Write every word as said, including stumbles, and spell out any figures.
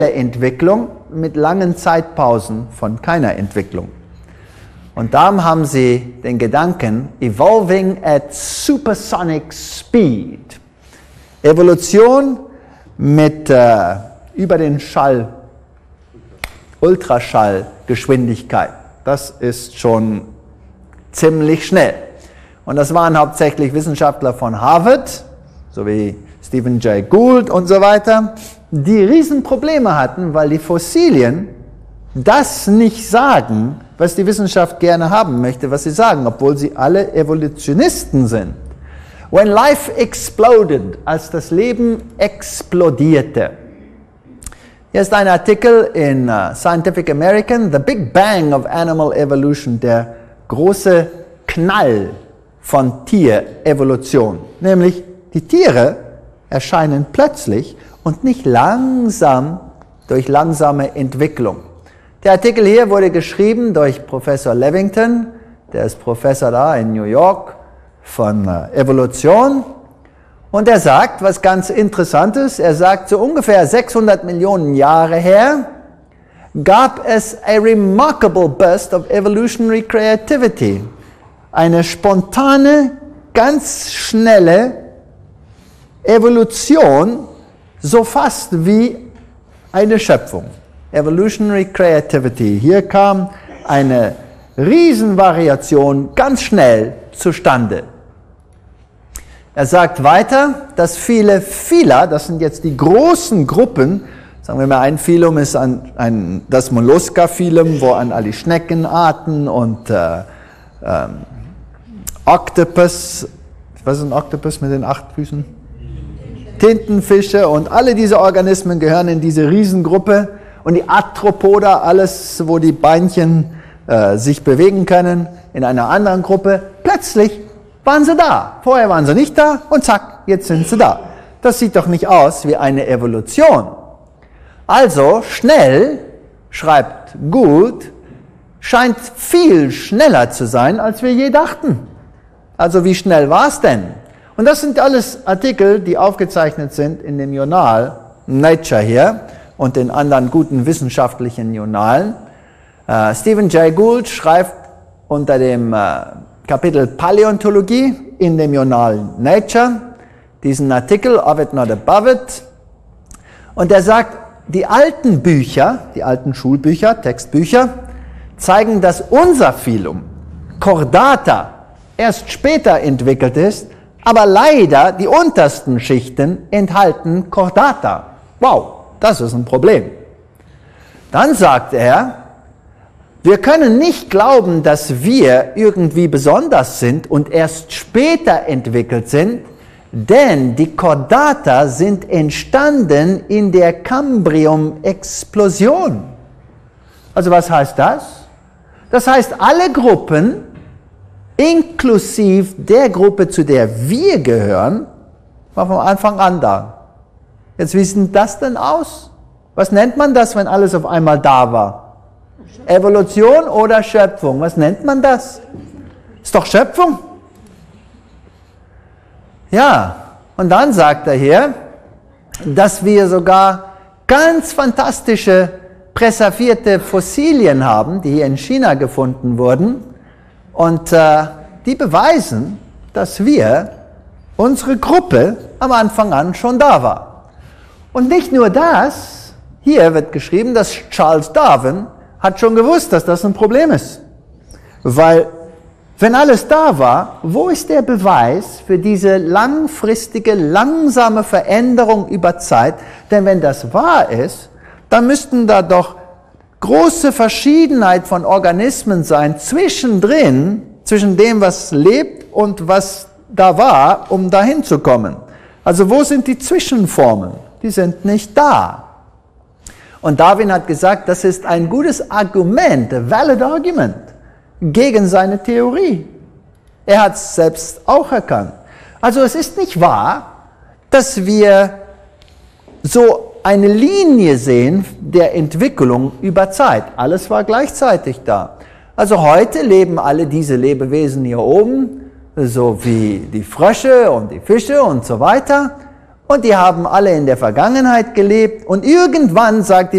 Entwicklung mit langen Zeitpausen von keiner Entwicklung. Und darum haben sie den Gedanken, evolving at supersonic speed. Evolution mit äh, über den Schall, Ultraschallgeschwindigkeit. Das ist schon ziemlich schnell. Und das waren hauptsächlich Wissenschaftler von Harvard, so wie Stephen Jay Gould und so weiter, die Riesenprobleme hatten, weil die Fossilien das nicht sagen, was die Wissenschaft gerne haben möchte, was sie sagen, obwohl sie alle Evolutionisten sind. When life exploded, als das Leben explodierte. Hier ist ein Artikel in uh, Scientific American, The Big Bang of Animal Evolution, der große Knall von Tierevolution. Nämlich, die Tiere erscheinen plötzlich und nicht langsam durch langsame Entwicklung. Der Artikel hier wurde geschrieben durch Professor Levington, der ist Professor da in New York von äh, Evolution. Und er sagt, was ganz Interessantes, er sagt, so ungefähr sechshundert Millionen Jahre her gab es a remarkable burst of evolutionary creativity. Eine spontane, ganz schnelle Evolution, so fast wie eine Schöpfung. Evolutionary Creativity. Hier kam eine Riesenvariation ganz schnell zustande. Er sagt weiter, dass viele Phyla, das sind jetzt die großen Gruppen, sagen wir mal, ein Phylum ist ein, ein, das Mollusca-Phylum, wo an alle Schneckenarten und äh, ähm, Octopus, was ist ein Octopus mit den acht Füßen? Tintenfische und alle diese Organismen gehören in diese Riesengruppe und die Arthropoda, alles, wo die Beinchen äh, sich bewegen können, in einer anderen Gruppe. Plötzlich waren sie da. Vorher waren sie nicht da und zack, jetzt sind sie da. Das sieht doch nicht aus wie eine Evolution. Also schnell, schreibt Gould, scheint viel schneller zu sein, als wir je dachten. Also wie schnell war es denn? Und das sind alles Artikel, die aufgezeichnet sind in dem Journal Nature hier und in anderen guten wissenschaftlichen Journalen. Uh, Stephen Jay Gould schreibt unter dem uh, Kapitel Paläontologie in dem Journal Nature diesen Artikel, Of It Not Above It. Und er sagt, die alten Bücher, die alten Schulbücher, Textbücher, zeigen, dass unser Phylum, Chordata, erst später entwickelt ist, aber leider die untersten Schichten enthalten Chordata. Wow, das ist ein Problem. Dann sagt er, wir können nicht glauben, dass wir irgendwie besonders sind und erst später entwickelt sind, denn die Chordata sind entstanden in der Cambrium-Explosion. Also was heißt das? Das heißt, alle Gruppen, inklusive der Gruppe, zu der wir gehören, war von Anfang an da. Jetzt, wie sieht das denn aus? Was nennt man das, wenn alles auf einmal da war? Evolution oder Schöpfung? Was nennt man das? Ist doch Schöpfung. Ja, und dann sagt er hier, dass wir sogar ganz fantastische präservierte Fossilien haben, die hier in China gefunden wurden. Und äh, die beweisen, dass wir, unsere Gruppe, am Anfang an schon da war. Und nicht nur das, hier wird geschrieben, dass Charles Darwin hat schon gewusst, dass das ein Problem ist. Weil, wenn alles da war, wo ist der Beweis für diese langfristige, langsame Veränderung über Zeit? Denn wenn das wahr ist, dann müssten da doch große Verschiedenheit von Organismen sein, zwischendrin, zwischen dem, was lebt und was da war, um dahin zu kommen. Also wo sind die Zwischenformen? Die sind nicht da. Und Darwin hat gesagt, das ist ein gutes Argument, a valid argument, gegen seine Theorie. Er hat es selbst auch erkannt. Also es ist nicht wahr, dass wir so eine Linie sehen der Entwicklung über Zeit. Alles war gleichzeitig da. Also heute leben alle diese Lebewesen hier oben, so wie die Frösche und die Fische und so weiter. und die haben alle in der Vergangenheit gelebt und irgendwann sagt die